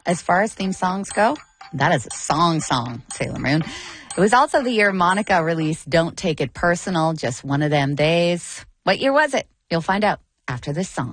as far as theme songs go, that is a song, Sailor Moon. It was also the year Monica released Don't Take It Personal, Just One of Them Days. What year was it? You'll find out after this song.